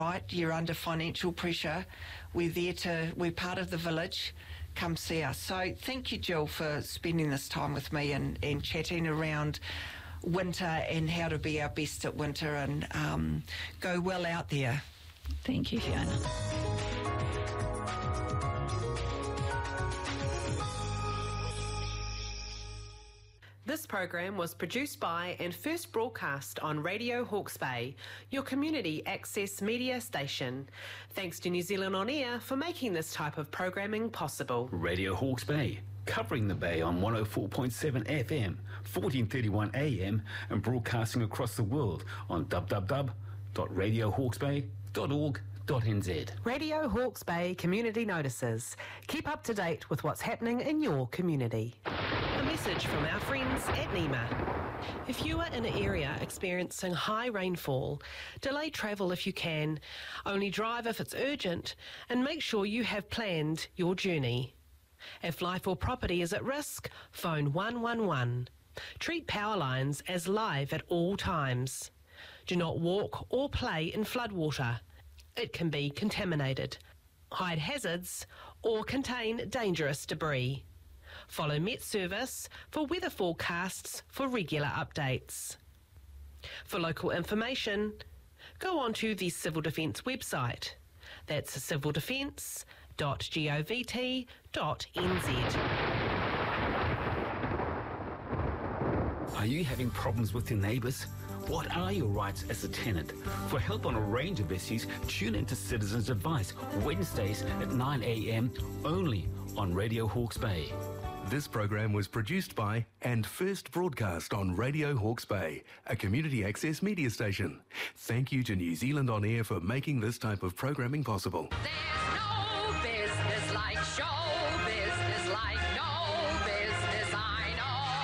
right, you're under financial pressure, we're part of the village, come see us. So thank you, Jill, for spending this time with me and chatting around winter and how to be our best at winter, and go well out there. Thank you, Fiona. This program was produced by and first broadcast on Radio Hawke's Bay, your community access media station. Thanks to New Zealand On Air for making this type of programming possible. Radio Hawke's Bay, covering the Bay on 104.7 FM, 1431 AM, and broadcasting across the world on www.radiohawksbay.org.nz. Radio Hawke's Bay Community Notices. Keep up to date with what's happening in your community. A message from our friends at NEMA. If you are in an area experiencing high rainfall, delay travel if you can, only drive if it's urgent, and make sure you have planned your journey. If life or property is at risk, phone 111. Treat power lines as live at all times. Do not walk or play in floodwater. It can be contaminated. Hide hazards or contain dangerous debris. Follow Met Service for weather forecasts for regular updates. For local information, go on to the Civil Defence website. That's civildefence.govt.nz. Are you having problems with your neighbours? What are your rights as a tenant? For help on a range of issues, tune into Citizens Advice, Wednesdays at 9 a.m, only on Radio Hawke's Bay. This program was produced by and first broadcast on Radio Hawke's Bay, a community access media station. Thank you to New Zealand On Air for making this type of programming possible. There's no business like show business, like no business I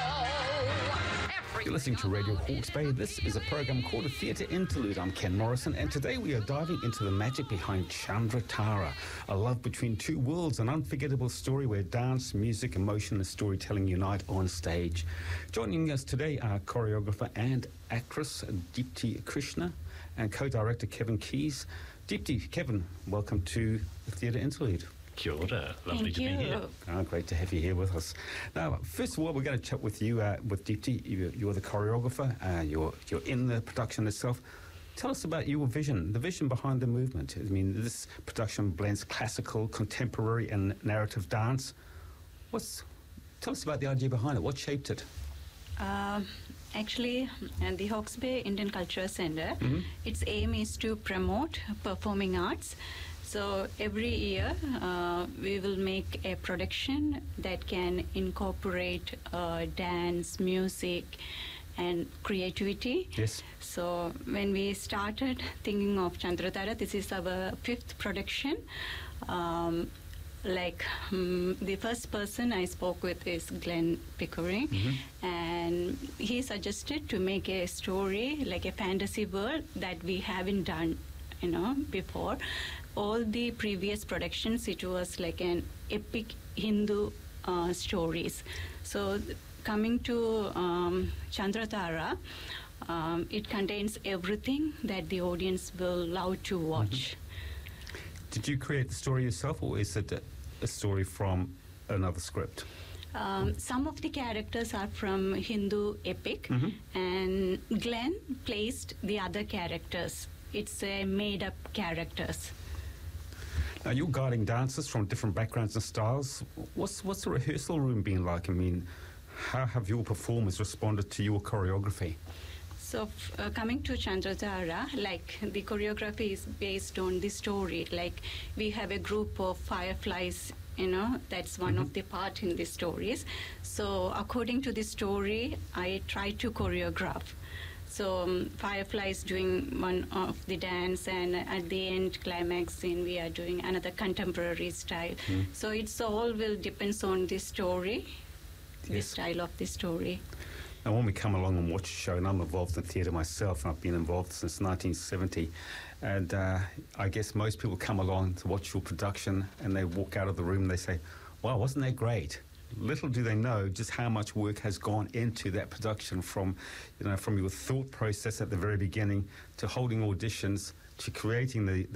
know. You're listening to Radio Hawke's Bay. This is a program called A Theatre Interlude. I'm Ken Morrison, and today we are diving into the magic behind Chandratara, a love between two worlds, an unforgettable story where dance, music, emotion and storytelling unite on stage. Joining us today are choreographer and actress Deepti Krishna and co-director Kevin Keys. Deepti, Kevin, welcome to The Theatre Interlude. Kia ora. Lovely to be here. Oh, great to have you here with us. Now, first of all, we're going to chat with you, with Deepti. You're the choreographer. You're in the production itself. Tell us about your vision, the vision behind the movement. I mean, this production blends classical, contemporary, and narrative dance. Tell us about the idea behind it. What shaped it? Actually, the Hawke's Bay Indian Cultural Centre, its aim is to promote performing arts. So every year we will make a production that can incorporate dance, music and creativity. Yes. So when we started thinking of Chandratara, this is our 5th production. The first person I spoke with is Glenn Pickering, and he suggested to make a story like a fantasy world that we haven't done before. All the previous productions, it was like an epic Hindu stories. So coming to Chandratara, it contains everything that the audience will love to watch. Did you create the story yourself, or is it a story from another script? Some of the characters are from Hindu epic, and Glenn placed the other characters. It's made-up characters. Now, you're guiding dancers from different backgrounds and styles. What's the rehearsal room been like? I mean, how have your performers responded to your choreography? So coming to Chandratara, the choreography is based on the story. We have a group of fireflies, that's one of the part in the stories. So according to the story, I try to choreograph. So fireflies doing one of the dance, and at the end climax scene we are doing another contemporary style. So it's all will depends on the story, the style of the story. Now, when we come along and watch a show, and I'm involved in theatre myself, and I've been involved since 1970, and I guess most people come along to watch your production and they walk out of the room and they say, wow, wasn't that great? Little do they know just how much work has gone into that production, from your thought process at the very beginning to holding auditions to creating the